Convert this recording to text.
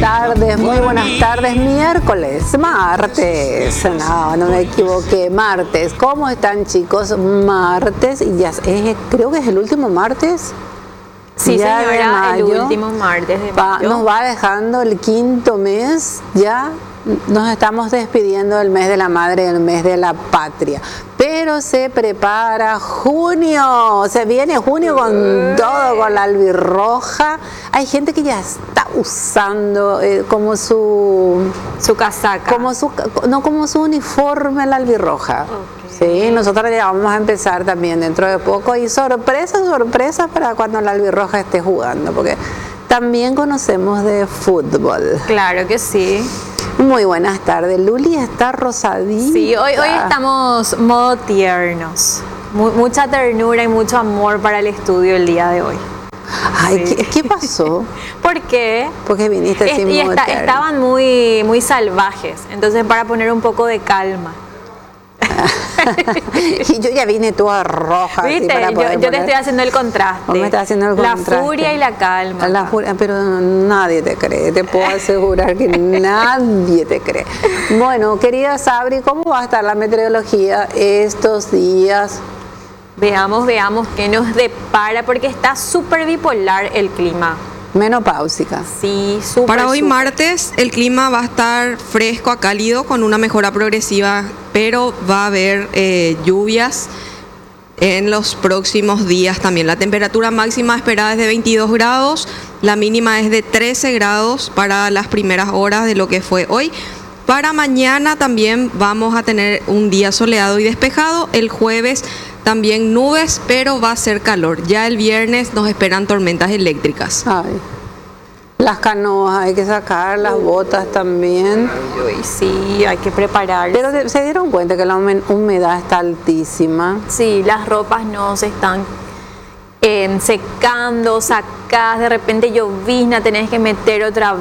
tardes, muy buenas tardes. Miércoles, martes. No me equivoqué, martes. ¿Cómo están, chicos? Martes, y ya creo que es el último martes. Sí, ya señora, el último martes de mayo. Nos va dejando el quinto mes, ya nos estamos despidiendo del mes de la madre, el mes de la patria. Pero se prepara junio, se viene junio con todo, con la albirroja. Hay gente que ya está usando como su casaca. Como su uniforme la albirroja. Okay. Sí, nosotros ya vamos a empezar también dentro de poco. Y sorpresa para cuando la albirroja esté jugando, porque también conocemos de fútbol. Claro que sí. Muy buenas tardes. Luli está rosadita. Sí, hoy estamos modo tiernos. Mucha ternura y mucho amor para el estudio el día de hoy. Ay, sí. ¿Qué pasó? ¿Por qué? Porque viniste sin modo tierno. Estaban muy salvajes, entonces para poner un poco de calma. Y yo ya vine toda roja. ¿Viste? Yo te estoy haciendo el contraste. Me estás haciendo el contraste. La furia y la calma. La furia, pero nadie te cree, te puedo asegurar que nadie te cree. Bueno, querida Sabri, ¿cómo va a estar la meteorología estos días? Veamos qué nos depara, porque está súper bipolar el clima. Menopáusica. Sí, súper. Para hoy martes el clima va a estar fresco a cálido con una mejora progresiva, pero va a haber lluvias en los próximos días también. La temperatura máxima esperada es de 22 grados, la mínima es de 13 grados para las primeras horas de lo que fue hoy. Para mañana también vamos a tener un día soleado y despejado. El jueves también nubes, pero va a ser calor. Ya el viernes nos esperan tormentas eléctricas. Ay, las canoas hay que sacar, las botas también. Sí, hay que prepararse. Pero se dieron cuenta que la humedad está altísima. Sí, las ropas no se están secando, sacadas, de repente llovizna, tenés que meter otra